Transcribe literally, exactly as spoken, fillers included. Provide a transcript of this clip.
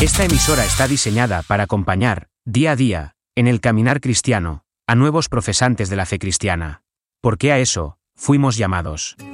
Esta emisora está diseñada para acompañar, día a día, en el caminar cristiano, a nuevos profesantes de la fe cristiana. Porque a eso fuimos llamados.